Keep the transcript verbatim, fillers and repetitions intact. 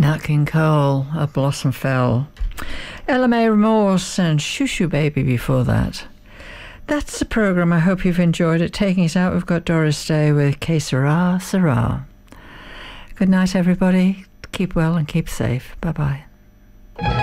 Nat King Cole, A Blossom Fell. Ella May Remorse and Shoo Shoo Baby before that. That's the programme. I hope you've enjoyed it. Taking us out, we've got Doris Day with Que Sera, Sera. Good night, everybody. Keep well and keep safe. Bye-bye.